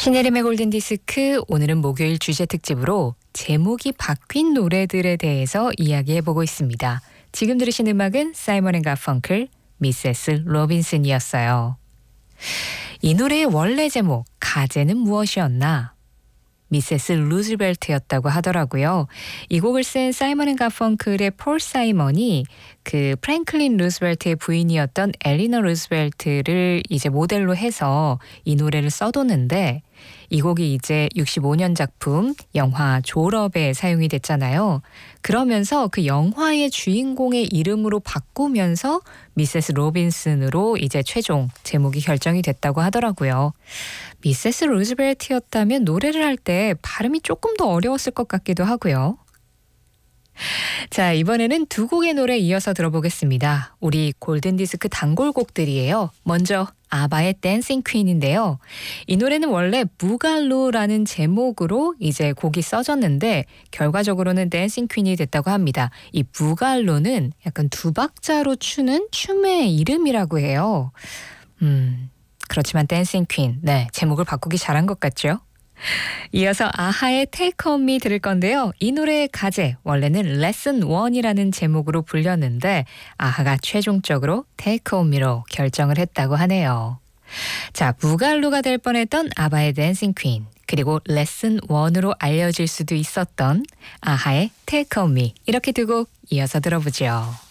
신혜림의 골든디스크, 오늘은 목요일 주제 특집으로 제목이 바뀐 노래들에 대해서 이야기해보고 있습니다. 지금 들으신 음악은 사이먼 앤 가펑클, 미세스 로빈슨이었어요. 이 노래의 원래 제목, 가제는 무엇이었나? 미세스 루즈벨트였다고 하더라고요. 이 곡을 쓴 사이먼 앤 가펑클의 폴 사이먼이 그 프랭클린 루즈벨트의 부인이었던 엘리너 루즈벨트를 이제 모델로 해서 이 노래를 써뒀는데, 이 곡이 이제 65년 작품 영화 졸업에 사용이 됐잖아요. 그러면서 그 영화의 주인공의 이름으로 바꾸면서 미세스 로빈슨으로 이제 최종 제목이 결정이 됐다고 하더라고요. 미세스 루즈벨트였다면 노래를 할 때 발음이 조금 더 어려웠을 것 같기도 하고요. 자, 이번에는 두 곡의 노래 이어서 들어보겠습니다. 우리 골든디스크 단골곡들이에요. 먼저 아바의 댄싱 퀸인데요. 이 노래는 원래 무갈루라는 제목으로 이제 곡이 써졌는데 결과적으로는 댄싱 퀸이 됐다고 합니다. 이 무갈루는 약간 두 박자로 추는 춤의 이름이라고 해요. 그렇지만 댄싱 퀸, 네, 제목을 바꾸기 잘한 것 같죠? 이어서 아하의 Take On Me 들을 건데요. 이 노래의 가제, 원래는 레슨 1이라는 제목으로 불렸는데 아하가 최종적으로 Take On Me로 결정을 했다고 하네요. 자, 무갈루가 될 뻔했던 아바의 댄싱 퀸, 그리고 레슨 1으로 알려질 수도 있었던 아하의 Take On Me, 이렇게 두 곡 이어서 들어보죠.